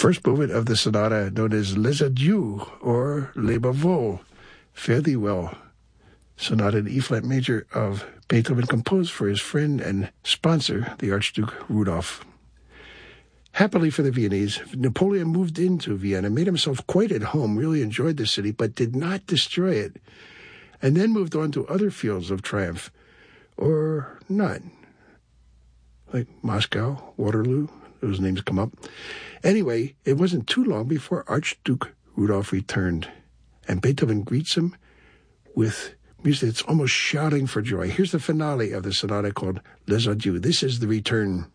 first movement of the sonata known as Les Adieux, or Les Bavaux, Fare Thee Well, sonata in E-flat major of Beethoven, composed for his friend and sponsor, the Archduke Rudolph. Happily for the Viennese, Napoleon moved into Vienna, made himself quite at home, really enjoyed the city, but did not destroy it, and then moved on to other fields of triumph, or not, like Moscow, Waterloo, those names come up. Anyway, it wasn't too long before Archduke Rudolph returned, and Beethoven greets him with music that's almost shouting for joy. Here's the finale of the sonata called Les Adieux. This is the return.